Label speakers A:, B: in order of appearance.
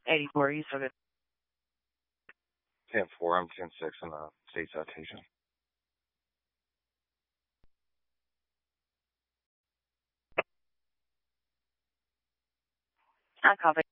A: 84 East of it.
B: 10-4, I'm 10-6 on the state citation.
A: I copy.